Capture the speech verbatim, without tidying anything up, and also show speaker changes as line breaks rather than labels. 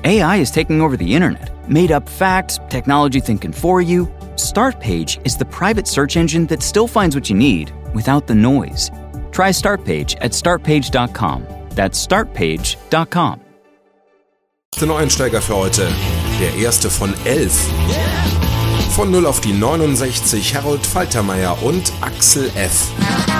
A I is taking over the internet. Made up facts, technology thinking for you. Startpage is the private search engine that still finds what you need without the noise. Try Startpage at startpage dot com. That's startpage dot com.
Der Neueinsteiger für heute, der erste von elf. Von null auf die neunundsechzig Harold Faltermeier und Axel F.